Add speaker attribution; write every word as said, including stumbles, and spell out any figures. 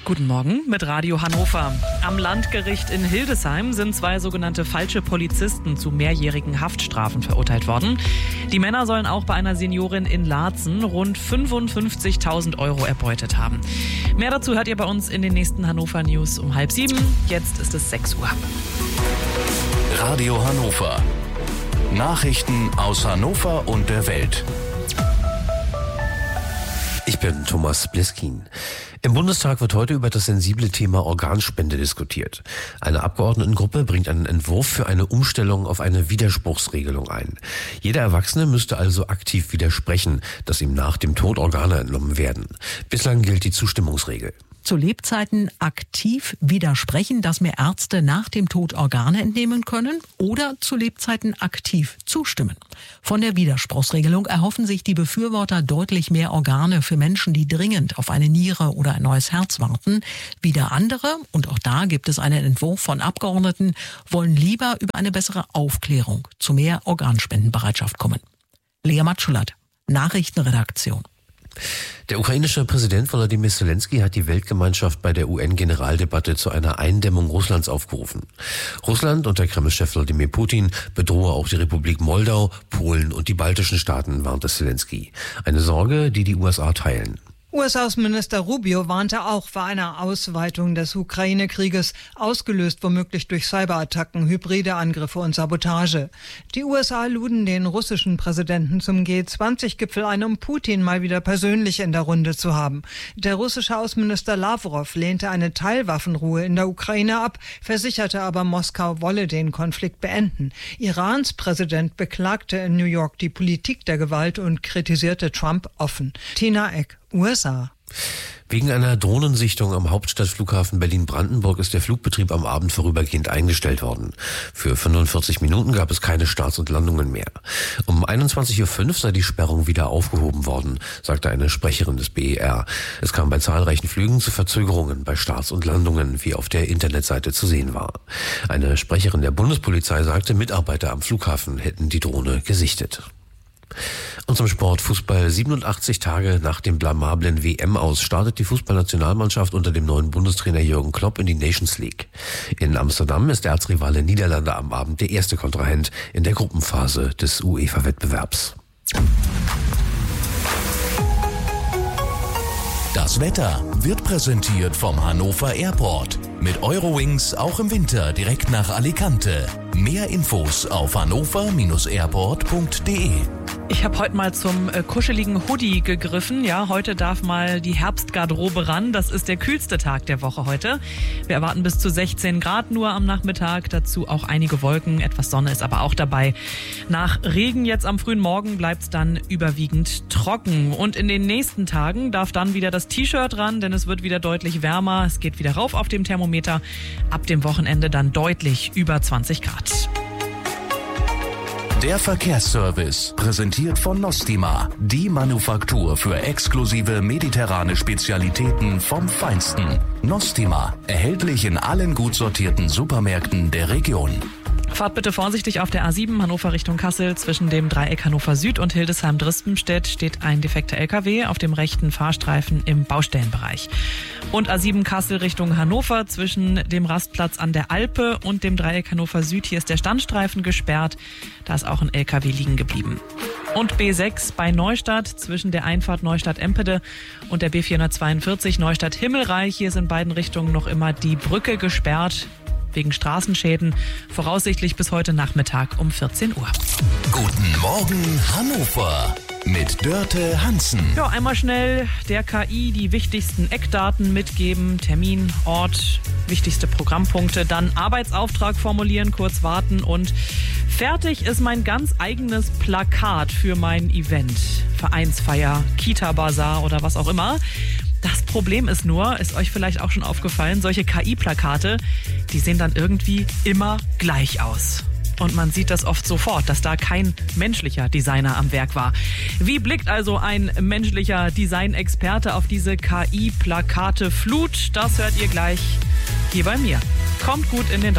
Speaker 1: Guten Morgen mit Radio Hannover. Am Landgericht in Hildesheim sind zwei sogenannte falsche Polizisten zu mehrjährigen Haftstrafen verurteilt worden. Die Männer sollen auch bei einer Seniorin in Laatzen rund fünfundfünfzigtausend Euro erbeutet haben. Mehr dazu hört ihr bei uns in den nächsten Hannover News um halb sieben. Jetzt ist es sechs Uhr.
Speaker 2: Radio Hannover. Nachrichten aus Hannover und der Welt.
Speaker 3: Ich bin Thomas Bliskin. Im Bundestag wird heute über das sensible Thema Organspende diskutiert. Eine Abgeordnetengruppe bringt einen Entwurf für eine Umstellung auf eine Widerspruchsregelung ein. Jeder Erwachsene müsste also aktiv widersprechen, dass ihm nach dem Tod Organe entnommen werden. Bislang gilt die Zustimmungsregel.
Speaker 4: Zu Lebzeiten aktiv widersprechen, dass mir Ärzte nach dem Tod Organe entnehmen können, oder zu Lebzeiten aktiv zustimmen. Von der Widerspruchsregelung erhoffen sich die Befürworter deutlich mehr Organe für Menschen, die dringend auf eine Niere oder ein neues Herz warten. Wieder andere, und auch da gibt es einen Entwurf von Abgeordneten, wollen lieber über eine bessere Aufklärung zu mehr Organspendenbereitschaft kommen. Lea Matschulat, Nachrichtenredaktion.
Speaker 3: Der ukrainische Präsident Volodymyr Zelensky hat die Weltgemeinschaft bei der U N-Generaldebatte zu einer Eindämmung Russlands aufgerufen. Russland und der Kreml-Chef Wladimir Putin bedrohe auch die Republik Moldau, Polen und die baltischen Staaten, warnte Zelensky. Eine Sorge, die die U S A teilen.
Speaker 5: U S-Außenminister Rubio warnte auch vor einer Ausweitung des Ukraine-Krieges, ausgelöst womöglich durch Cyberattacken, hybride Angriffe und Sabotage. Die U S A luden den russischen Präsidenten zum G zwanzig Gipfel ein, um Putin mal wieder persönlich in der Runde zu haben. Der russische Außenminister Lavrov lehnte eine Teilwaffenruhe in der Ukraine ab, versicherte aber, Moskau wolle den Konflikt beenden. Irans Präsident beklagte in New York die Politik der Gewalt und kritisierte Trump offen. Tina Eck, U S A.
Speaker 3: Wegen einer Drohnensichtung am Hauptstadtflughafen Berlin-Brandenburg ist der Flugbetrieb am Abend vorübergehend eingestellt worden. Für fünfundvierzig Minuten gab es keine Starts und Landungen mehr. Um einundzwanzig Uhr fünf sei die Sperrung wieder aufgehoben worden, sagte eine Sprecherin des B E R. Es kam bei zahlreichen Flügen zu Verzögerungen bei Starts und Landungen, wie auf der Internetseite zu sehen war. Eine Sprecherin der Bundespolizei sagte, Mitarbeiter am Flughafen hätten die Drohne gesichtet. Und zum Sport. Fußball. siebenundachtzig Tage nach dem blamablen W M-Aus startet die Fußballnationalmannschaft unter dem neuen Bundestrainer Jürgen Klopp in die Nations League. In Amsterdam ist der Erzrivale Niederlande am Abend der erste Kontrahent in der Gruppenphase des UEFA-Wettbewerbs.
Speaker 2: Das Wetter wird präsentiert vom Hannover Airport. Mit Eurowings auch im Winter direkt nach Alicante. Mehr Infos auf hannover Bindestrich airport punkt de.
Speaker 1: Ich habe heute mal zum äh, kuscheligen Hoodie gegriffen. Ja, heute darf mal die Herbstgarderobe ran. Das ist der kühlste Tag der Woche heute. Wir erwarten bis zu sechzehn Grad nur am Nachmittag. Dazu auch einige Wolken. Etwas Sonne ist aber auch dabei. Nach Regen jetzt am frühen Morgen bleibt es dann überwiegend trocken. Und in den nächsten Tagen darf dann wieder das T-Shirt ran, denn es wird wieder deutlich wärmer. Es geht wieder rauf auf dem Thermometer. Ab dem Wochenende dann deutlich über zwanzig Grad.
Speaker 2: Der Verkehrsservice, präsentiert von Nostima, die Manufaktur für exklusive mediterrane Spezialitäten vom Feinsten. Nostima, erhältlich in allen gut sortierten Supermärkten der Region.
Speaker 1: Fahrt bitte vorsichtig auf der A sieben Hannover Richtung Kassel. Zwischen dem Dreieck Hannover Süd und Hildesheim-Drispenstedt steht ein defekter L K W auf dem rechten Fahrstreifen im Baustellenbereich. Und A sieben Kassel Richtung Hannover zwischen dem Rastplatz an der Alpe und dem Dreieck Hannover Süd. Hier ist der Standstreifen gesperrt. Da ist auch ein L K W liegen geblieben. Und B sechs bei Neustadt zwischen der Einfahrt Neustadt-Empede und der B vierhundertzweiundvierzig Neustadt-Himmelreich. Hier ist in beiden Richtungen noch immer die Brücke gesperrt wegen Straßenschäden, voraussichtlich bis heute Nachmittag um vierzehn Uhr.
Speaker 2: Guten Morgen Hannover mit Dörte Hansen.
Speaker 1: Ja, einmal schnell der K I die wichtigsten Eckdaten mitgeben, Termin, Ort, wichtigste Programmpunkte, dann Arbeitsauftrag formulieren, kurz warten und fertig ist mein ganz eigenes Plakat für mein Event, Vereinsfeier, Kita-Bazar oder was auch immer. Das Problem ist nur, ist euch vielleicht auch schon aufgefallen, solche K I-Plakate, die sehen dann irgendwie immer gleich aus. Und man sieht das oft sofort, dass da kein menschlicher Designer am Werk war. Wie blickt also ein menschlicher Designexperte auf diese K I-Plakate-Flut? Das hört ihr gleich hier bei mir. Kommt gut in den